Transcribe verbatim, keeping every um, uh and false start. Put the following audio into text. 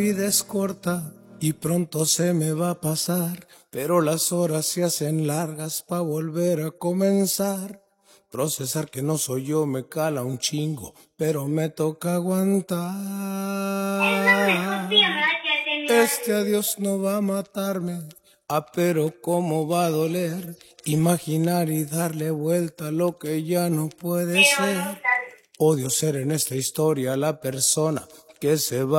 vida es corta y pronto se me va a pasar, pero las horas se hacen largas pa' volver a comenzar. Procesar que no soy yo me cala un chingo, pero me toca aguantar. Este adiós no va a matarme, ah, pero cómo va a doler imaginar y darle vuelta a lo que ya no puede ser. Odio ser en esta historia la persona que se va.